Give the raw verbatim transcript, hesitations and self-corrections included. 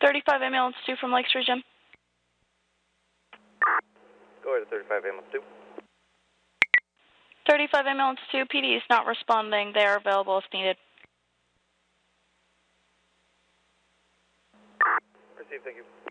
thirty-five ambulance two from Lakes Region. Go ahead to thirty-five ambulance two. thirty-five ambulance two, P D is not responding. They are available if needed. Received, thank you.